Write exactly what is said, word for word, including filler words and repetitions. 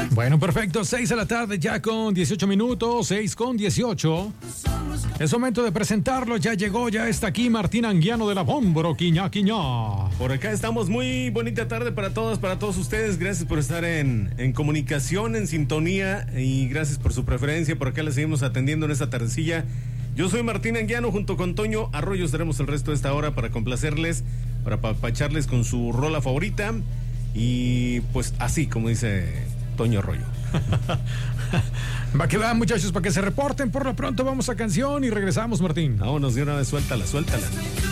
Bueno, perfecto, seis de la tarde ya con dieciocho minutos, seis con dieciocho. Es momento de presentarlo, ya llegó, ya está aquí Martín Anguiano de la Bombro, Quiñá, Quiñá. Por acá estamos, muy bonita tarde para todos, para todos ustedes. Gracias por estar en, en comunicación, en sintonía, y gracias por su preferencia. Por acá les seguimos atendiendo en esta tardecilla. Yo soy Martín Anguiano, junto con Toño Arroyo estaremos el resto de esta hora para complacerles, para apapacharles con su rola favorita. Y pues así, como dice Toño Arroyo. Va que va, muchachos, para que se reporten. Por lo pronto vamos a canción y regresamos, Martín. Vámonos de una vez, suéltala, suéltala.